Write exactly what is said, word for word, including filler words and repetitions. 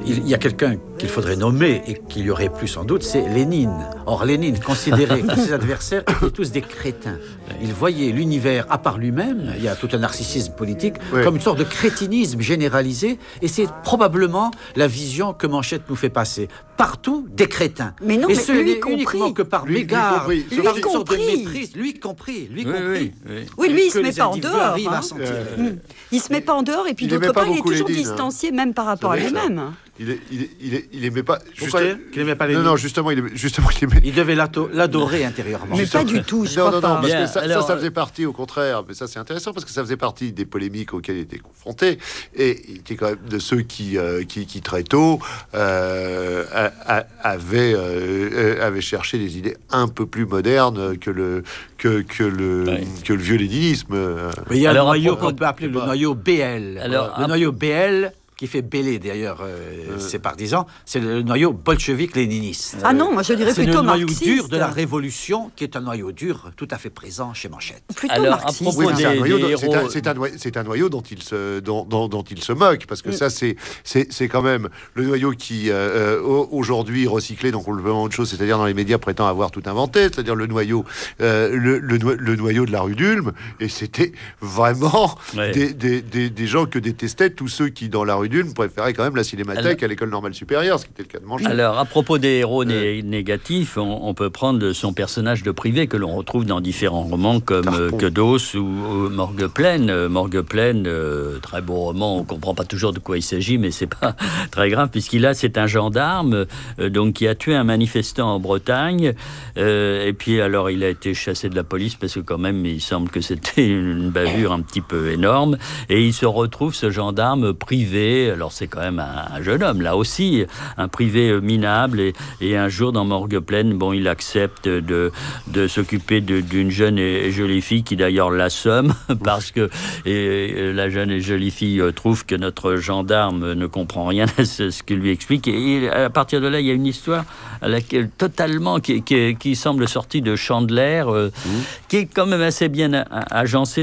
il y a quelqu'un qu'il faudrait nommer et qu'il y aurait plus sans doute, c'est Lénine. Or, Lénine considérait que ses adversaires étaient tous des crétins. Il voyait l'univers à part lui-même, il y a tout un narcissisme politique, oui. comme une sorte de crétinisme généralisé, et c'est probablement la vision que Manchette nous fait passer. Partout, des crétins. Mais non, et mais ce lui n'est uniquement que par mégarde, lui par une compris. sorte de méprise, lui compris, lui oui, compris. Oui, oui. oui lui, il se met les pas en dehors. arrivent Hein. à sentir. Euh, il se met pas en dehors, et puis il d'autre part, il est toujours Lénine, distancié, hein. même par rapport à lui-même. Il, est, il, est, il, est, il aimait pas. Vous croyez qu'il aimait pas Lénine? Non, non, justement, il, aimait, justement, il aimait. Il devait l'adorer intérieurement. Mais pas du tout, je non, crois non, pas. non, parce Bien, que ça, alors, ça, ça faisait partie, au contraire. Mais ça, c'est intéressant parce que ça faisait partie des polémiques auxquelles il était confronté. Et il était quand même de ceux qui, euh, qui, qui très tôt, euh, avaient, euh, avaient cherché des idées un peu plus modernes que le, que, que le, oui. que le vieux léninisme. Mais il y a alors, un noyau propos, qu'on peut appeler le noyau B L. Alors, le à... noyau B L, qui fait bêler d'ailleurs euh, euh. ses partisans, c'est le noyau bolchevique-léniniste. Ah non, moi je dirais plutôt marxiste. C'est le noyau dur de la Révolution, qui est un noyau dur tout à fait présent chez Manchette. Plutôt alors, marxiste. À propos oui, des, c'est, un noyau, des c'est, un, c'est, un, c'est un noyau dont il se, dont, dont, dont il se moque, parce que mm. ça, c'est, c'est, c'est quand même le noyau qui, euh, aujourd'hui, recyclé, donc complètement autre chose, c'est-à-dire dans les médias prétend avoir tout inventé, c'est-à-dire le noyau, euh, le, le, le noyau de la rue d'Ulm, et c'était vraiment ouais. des, des, des, des gens que détestaient tous ceux qui, dans la rue d'Ulm, préféraient quand même la Cinémathèque alors, à l'école normale supérieure, ce qui était le cas de Manchette. Alors, à propos des héros euh, négatifs, on, on peut prendre son personnage de Privé que l'on retrouve dans différents romans comme euh, Que d'os ou, ou Morgue pleine. Euh, Morgue pleine, euh, très beau roman, on ne comprend pas toujours de quoi il s'agit, mais c'est pas très grave, puisqu'il a, c'est un gendarme euh, donc, qui a tué un manifestant en Bretagne, euh, et puis alors il a été chassé de la police parce que quand même il semble que c'était une bavure un petit peu énorme, et il se retrouve, ce gendarme Privé, alors c'est quand même un, un jeune homme, là aussi, un Privé minable, et, et un jour dans Morgue pleine, bon, il accepte de, de s'occuper de, d'une jeune et jolie fille qui d'ailleurs l'assomme parce que et, et la jeune et jolie fille trouve que notre gendarme ne comprend rien à ce, ce qu'il lui explique, et, et à partir de là il y a une histoire à laquelle, totalement qui, qui, qui semble sortie de Chandler, euh, mmh. qui est quand même assez bien agencée